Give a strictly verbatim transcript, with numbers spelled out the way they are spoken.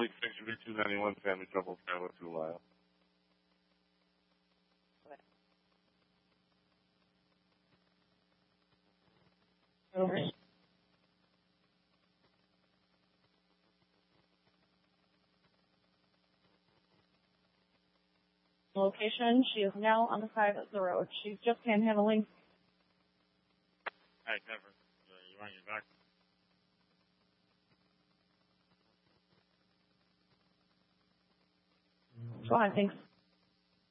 Lake Sanctuary two ninety-one, Family Trouble, Trailer to Lyle. Over. Location, she is now on the side of the road. She's just panhandling. Hey, Trevor, uh, you want your back? Go on, thanks.